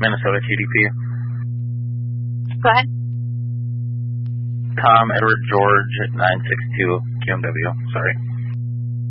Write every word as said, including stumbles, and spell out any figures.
Minnesota T D P. Go ahead. Tom Edward George nine six two Q M W. Sorry.